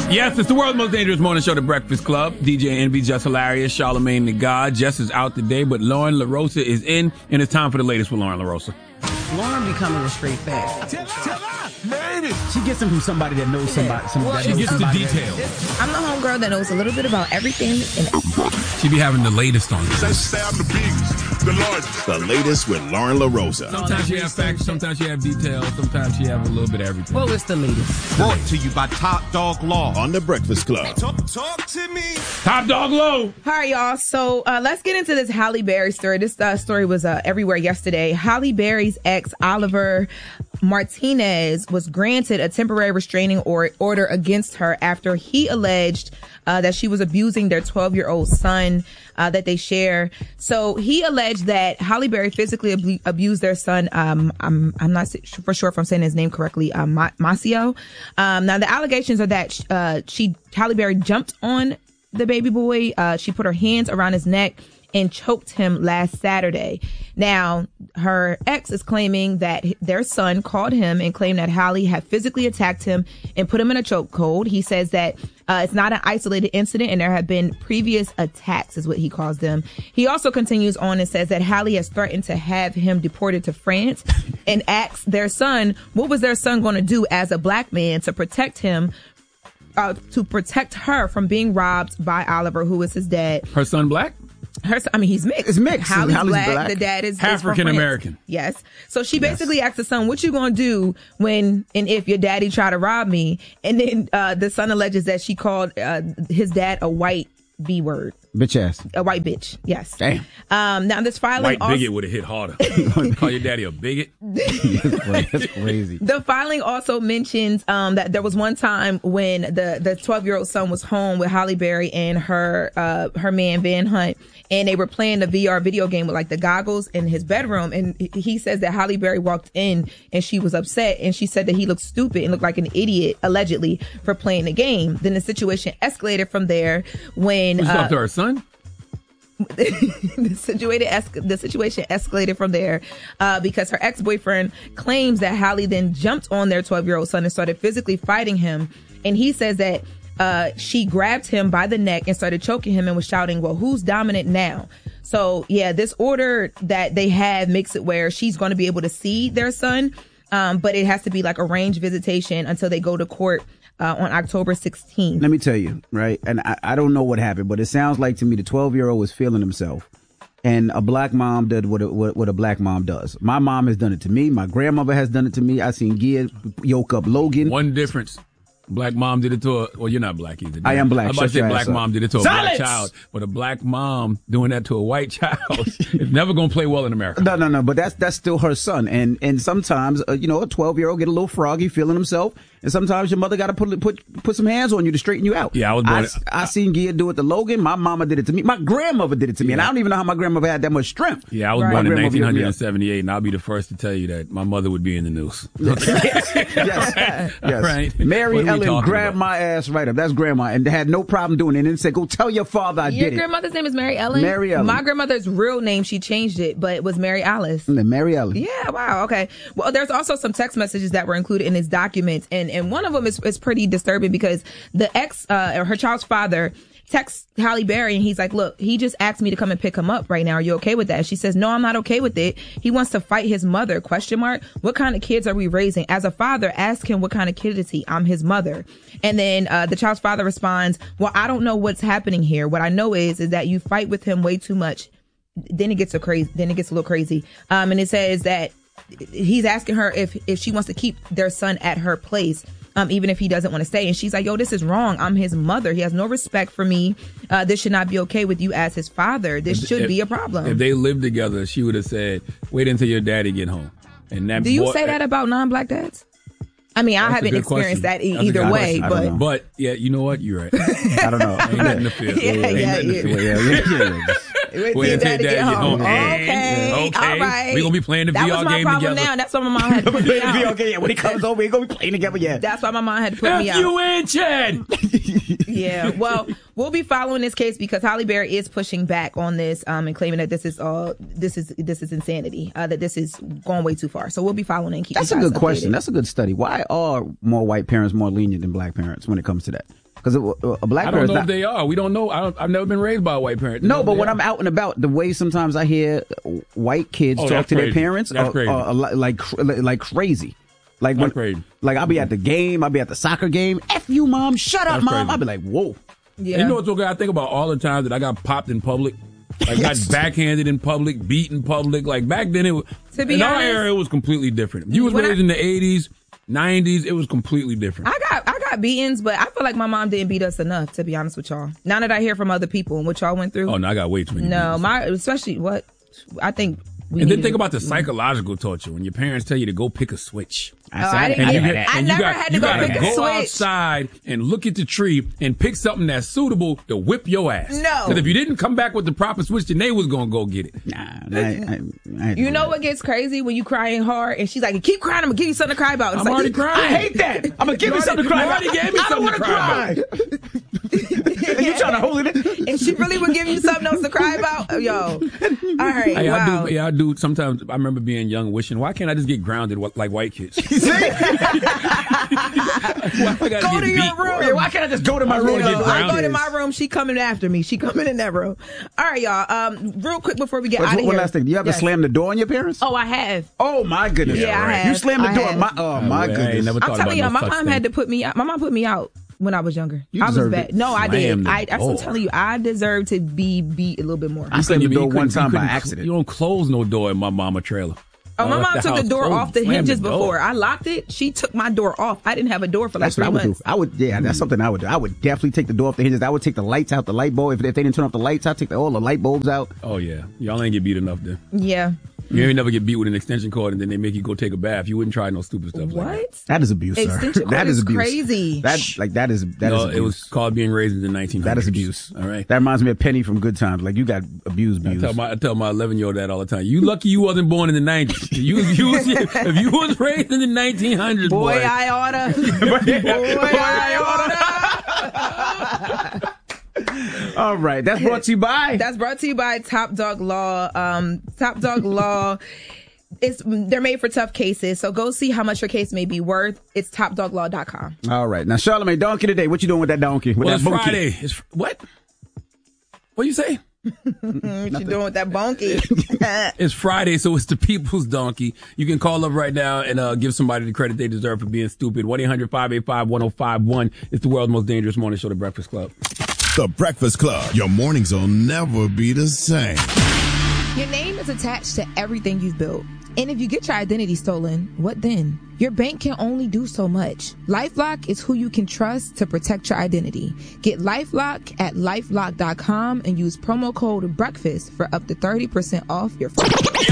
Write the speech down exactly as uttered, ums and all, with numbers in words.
Yes, it's the world's most dangerous morning show, The Breakfast Club. D J Envy, Jess Hilarious, Charlamagne the God. Jess is out today, but Lauren LaRosa is in, and it's time for the latest with Lauren LaRosa. Lauren becoming a straight fact. Tell her, tell her. Made it. She gets them from somebody that knows somebody. somebody Well, that she knows gets the somebody details. I'm the homegirl that knows a little bit about everything. And She be having the latest on this. Let's say I'm the biggest, the largest. The latest with Lauren LaRosa. Sometimes you have facts, sometimes you have details, sometimes you have a little bit of everything. Well, it's the latest. Brought to you by Top Dog Law on The Breakfast Club. Talk, talk to me. Top Dog Low. All right, y'all. So uh, let's get into this Halle Berry story. This uh, story was uh, everywhere yesterday. Halle Berry's ex, Oliver Martinez, was granted a temporary restraining or- order against her after he alleged uh, that she was abusing their twelve-year-old son uh, that they share. So he alleged that Halle Berry physically ab- abused their son. Um, I'm, I'm not for sure if I'm saying his name correctly. Um, Ma- Maceo. Um, now the allegations are that uh, she Halle Berry jumped on the baby boy. Uh, she put her hands around his neck and choked him last Saturday. Now, her ex is claiming that their son called him and claimed that Halle had physically attacked him and put him in a chokehold. He says that uh, it's not an isolated incident and there have been previous attacks, is what he calls them. He also continues on and says that Halle has threatened to have him deported to France and asks their son, what was their son going to do as a black man to protect him Uh, to protect her from being robbed by Oliver, who is his dad. Her son black? Her, son, I mean, he's mixed. It's mixed. Halle's, Halle's black, black. The dad is African American. Yes. So she basically asked the son, "What you gonna do when and if your daddy try to rob me?" And then uh, the son alleges that she called uh, his dad a white B word. Bitch ass. A white bitch. Yes. Damn. Um, now this filing White also, bigot would have hit harder. Call your daddy a bigot? That's crazy. The filing also mentions um, that there was one time when the the twelve-year-old son was home with Halle Berry and her uh, her man Van Hunt, and they were playing the V R video game with like the goggles in his bedroom. And he says that Halle Berry walked in and she was upset, and she said that he looked stupid and looked like an idiot, allegedly, for playing the game. Then the situation escalated from there when Who's uh, talk to her son? the situation es- the situation escalated from there uh, because her ex-boyfriend claims that Halle then jumped on their twelve-year-old son and started physically fighting him. And he says that uh, she grabbed him by the neck and started choking him and was shouting, "Well, who's dominant now?" So, yeah, this order that they have makes it where she's going to be able to see their son, um, but it has to be like arranged visitation until they go to court Uh, on October sixteenth. Let me tell you, right? And I, I don't know what happened, but it sounds like to me the twelve-year-old was feeling himself. And a black mom did what a, what, what a black mom does. My mom has done it to me. My grandmother has done it to me. I seen Gia yoke up Logan. One difference. Black mom did it to a, well, you're not black either. I am black. I'm about to Shut say your black ass up. mom did it to a Silence! black child, but a black mom doing that to a white child is never going to play well in America. No, no, no. But that's that's still her son. And and sometimes, uh, you know, a twelve-year-old get a little froggy, feeling himself. And sometimes your mother got to put put put some hands on you to straighten you out. Yeah, I was born. I, I seen Gia do it to Logan. My mama did it to me. My grandmother did it to me. And I don't even know how my grandmother had that much strength. Yeah, I was Right. born in My grandmother nineteen would be seventy-eight, and I'll be the first to tell you that my mother would be in the news. Yes. yes. yes. Right. Mary What are we Ellen talking grabbed about? my ass right up. That's grandma. And had no problem doing it. And then said, go tell your father I Your did it. grandmother's name is Mary Ellen? Mary Ellen. My grandmother's real name, she changed it, but it was Mary Alice. And then Mary Ellen. Yeah, wow, okay. Well, there's also some text messages that were included in his documents, and, and one of them is, is pretty disturbing because the ex, uh, or her child's father, texts Halle Berry and he's like, look, he just asked me to come and pick him up right now. Are you okay with that? She says, no, I'm not okay with it. He wants to fight his mother, question mark. What kind of kids are we raising? As a father, ask him what kind of kid is he? I'm his mother. And then uh, the child's father responds, well, I don't know what's happening here. What I know is, is that you fight with him way too much. Then it gets a crazy, then it gets a little crazy. Um, and it says that he's asking her if, if she wants to keep their son at her place. Um, even if he doesn't want to stay. And she's like, yo, this is wrong. I'm his mother. He has no respect for me. Uh, this should not be okay with you as his father. This If- should if- be a problem. If they lived together, she would have said, wait until your daddy get home. And that Do you boy- say that about non-black dads? I mean, I That's a haven't good experienced question. that e- That's a either good way, question. I don't but know. But, yeah, you know what? You're right. I don't know. Ain't nothing to fear. Yeah, Ain't yeah, nothing to yeah. fear. yeah, yeah, yeah. wait Wait till until your daddy get home. And- Okay, okay. all right. We gonna be playing the that V R was my game problem together. now. That's why my mom had to put me out. okay, yeah. When he comes over, we're gonna be playing together. Yeah. That's why my mom had to put me F out. you in, Chad. Yeah, well, we'll be following this case because Halle Berry is pushing back on this um, and claiming that this is all this is this is insanity, uh, that this is going way too far. So we'll be following it and keep That's you a guys good question. updated. That's a good study. Why are more white parents more lenient than black parents when it comes to that? Because a, a black I don't parent. know Not, if they are. We don't know. I don't, I've never been raised by a white parent. no, No, but they when are. I'm out and about, the way sometimes I hear white kids Oh, talk that's to their crazy. parents That's are, crazy. are, are li- like cr- like crazy. Like That's when, crazy. like I'll be at the game, I'll be at the soccer game. F you, mom. Shut up, That's mom. crazy. I'll be like, whoa. Yeah. And you know what's okay? I think about all the times that I got popped in public. Like got backhanded in public, beat in public. Like back then, it was To be in our honest- era, it was completely different. If you was When I- raised in the eighties, nineties, it was completely different. I got I got beatings, but I feel like my mom didn't beat us enough, to be honest with y'all. Now that I hear from other people and what y'all went through. Oh no, I got way too many. No, beatings. my especially what I think we And then needed- think about the psychological torture when your parents tell you to go pick a switch. I, Oh, said, I didn't And get you, that. and I you never got, had to you go gotta pick a go switch. outside and look at the tree and pick something that's suitable to whip your ass. No. Because if you didn't come back with the proper switch, then they was gonna go get it. Nah, I, I, I, You know what gets crazy when you crying hard and she's like, keep crying, I'm gonna give you something to cry about. It's I'm like, already crying. I hate that. I'm gonna give You you something to already- cry you already about. gave me I don't something want to to cry cry. And you trying to hold it in? And she really would give you something else to cry about? Yo. All right. Hey, wow. I do. Yeah, I do. Sometimes I remember being young, wishing, why can't I just get grounded wa- like white kids? Why I gotta Go get to your beat? room. Yeah, why can't I just go to my I room? wanna and get get I go grounded. to my room. She coming after me. She coming in that room. All right, y'all. Um, real quick before we get What's- out of One here. last thing. Do you ever Yes. slam the door on your parents? Oh, I have. Oh my goodness! Yeah, I You have. slammed the I door. have. My, oh my I ain't goodness! never I'm thought telling you, about my no mom such had thing. to put me out. My mom put me out when I was younger. You I was deserved bad. it. No, I Slam did. the I, I'm door. telling you, I deserve to be beat a little bit more. I slammed the You door couldn't- one you time by couldn't- accident. You don't close no door in my mama trailer. Oh, my I left mom took the house door closed. off the Slammed hinges door. before. I locked it. She took my door off. I didn't have a door for like That's what three I would months. do. I would, yeah, that's something I would do. I would definitely take the door off the hinges. I would take the lights out, the light bulb. If, if they didn't turn off the lights, I'd take the, all the light bulbs out. Oh yeah, y'all ain't get beat enough then. Yeah. You ain't never get beat with an extension cord and then they make you go take a bath. You wouldn't try no stupid stuff like that. What? That is abuse, sir. Extension cord that is is abuse. crazy. That like that is that is No, abuse. it was called being raised in the nineteen hundreds. That is abuse. All right. That reminds me of Penny from Good Times. Like you got abused, I abused. tell my I tell my eleven year old that all the time. You lucky you wasn't born in the nineties. You, you was, if you was raised in the nineteen hundreds, boy, Boy, I oughta. Boy, I oughta. All right, that's brought to you by. That's brought to you by Top Dog Law. Um, Top Dog Law. It's, they're made for tough cases, so go see how much your case may be worth. It's top dog law dot com. All right, now Charlamagne, donkey today. What you doing with that donkey? With well, that it's bunkie? Friday. It's what? What you say? What you doing with that bonky? It's Friday, so it's the people's donkey. You can call up right now and uh, give somebody the credit they deserve for being stupid. one eight hundred five eight five one oh five one. It's the world's most dangerous morning show, The Breakfast Club. The Breakfast Club. Your mornings will never be the same. Your name is attached to everything you've built. And if you get your identity stolen, what then? Your bank can only do so much. LifeLock is who you can trust to protect your identity. Get LifeLock at lifelock dot com and use promo code BREAKFAST for up to thirty percent off your phone.